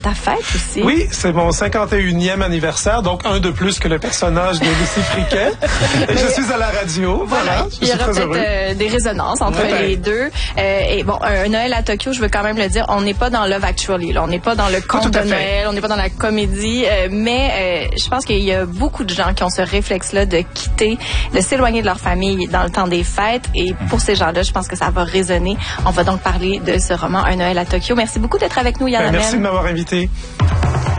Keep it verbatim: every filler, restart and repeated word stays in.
ta fête aussi. Oui, c'est mon cinquante et unième anniversaire, donc un de plus que le personnage de Lucie Friquet. Et je suis à la radio, voilà. voilà il y aura peut-être euh, des résonances entre ouais, les deux. Euh, et bon, un Noël à Tokyo, je veux quand même le dire, on n'est pas dans Love Actually, là. On n'est pas dans le conte de Noël, on n'est pas dans la comédie, euh, mais euh, je pense qu'il y a beaucoup de gens qui ont ce réflexe-là de quitter, de s'éloigner de leur famille dans le temps des fêtes. Et pour ces gens-là, je pense que ça va résonner. On va donc parler de ce roman Un Noël à Tokyo. Merci beaucoup d'être avec nous, Yann. Ben, merci de m'avoir invité.